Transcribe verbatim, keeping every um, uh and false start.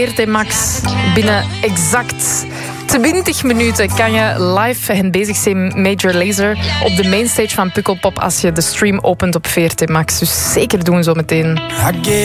V R T Max. Binnen exact twintig minuten kan je live hen bezig zijn Major Lazer op de mainstage van Pukkelpop als je de stream opent op V R T Max. Dus zeker doen zo meteen.